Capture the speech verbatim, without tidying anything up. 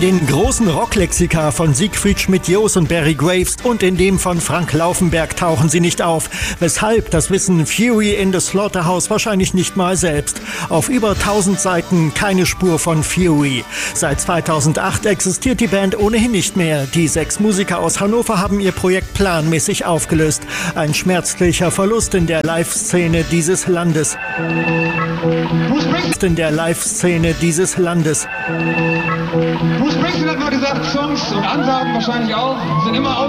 den großen Rocklexika von Siegfried Schmidt-Joos und Barry Graves und in dem von Frank Laufenberg tauchen sie nicht auf. Weshalb, das wissen Fury in the Slaughterhouse wahrscheinlich nicht mal selbst. Auf über tausend Seiten keine Spur von Fury. Seit zweitausendacht existiert die Band ohnehin nicht mehr. Die sechs Musiker aus Hannover haben ihr Projekt planmäßig aufgelöst. Ein schmerzlicher Verlust in der Live-Szene dieses Landes. In der Live-Szene dieses Landes. Bruce Springsteen hat mal gesagt, Songs und Ansagen wahrscheinlich auch, sind immer